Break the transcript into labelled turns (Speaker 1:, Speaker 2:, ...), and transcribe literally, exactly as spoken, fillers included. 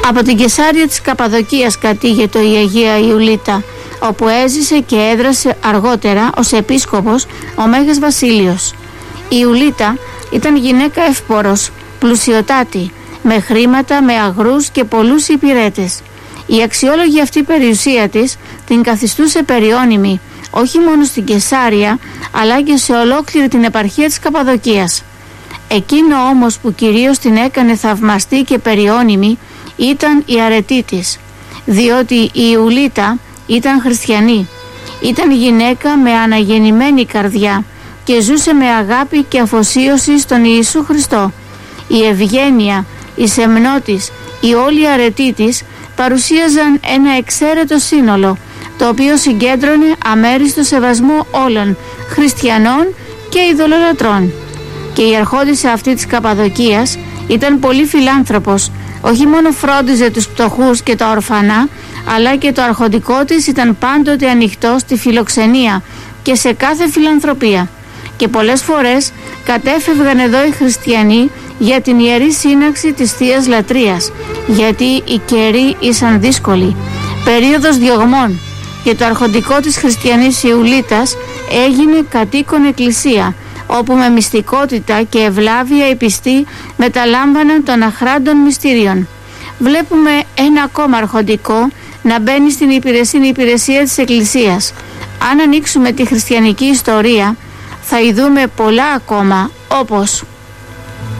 Speaker 1: Από την Κεσάρια της Καπαδοκίας κατήγεται η Αγία Ιουλίτα, όπου έζησε και έδρασε αργότερα ως επίσκοπος ο Μέγας Βασίλειος. Η Ιουλίτα ήταν γυναίκα εύπορος, πλουσιοτάτη, με χρήματα, με αγρούς και πολλούς υπηρέτες. Η αξιόλογη αυτή περιουσία της την καθιστούσε περιώνυμη όχι μόνο στην Κεσάρια αλλά και σε ολόκληρη την επαρχία της Καπαδοκίας. Εκείνο όμως που κυρίως την έκανε θαυμαστή και περιώνυμη ήταν η αρετή της, διότι η Ιουλίτα ήταν χριστιανή. Ήταν γυναίκα με αναγεννημένη καρδιά και ζούσε με αγάπη και αφοσίωση στον Ιησού Χριστό. Η ευγένεια, η σεμνότης, η όλη αρετή της παρουσίαζαν ένα εξαίρετο σύνολο, το οποίο συγκέντρωνε αμέριστο σεβασμό όλων, χριστιανών και ειδωλολατρών. Και η αρχόντισσα αυτή της Καπαδοκίας ήταν πολύ φιλάνθρωπος, όχι μόνο φρόντιζε τους πτωχούς και τα ορφανά, αλλά και το αρχοντικό της ήταν πάντοτε ανοιχτό στη φιλοξενία και σε κάθε φιλανθρωπία. Και πολλές φορές κατέφευγαν εδώ οι χριστιανοί για την ιερή σύναξη της Θείας Λατρείας, γιατί οι καιροί ήσαν δύσκολοι, περίοδος διωγμών, και το αρχοντικό της χριστιανής Ιουλίτας έγινε κατοίκον εκκλησία, όπου με μυστικότητα και ευλάβεια οι πιστοί μεταλάμβαναν των αχράντων μυστήριων. Βλέπουμε ένα ακόμα αρχοντικό να μπαίνει στην υπηρεσία, υπηρεσία της Εκκλησίας. Αν ανοίξουμε τη χριστιανική ιστορία θα ειδούμε πολλά ακόμα, όπως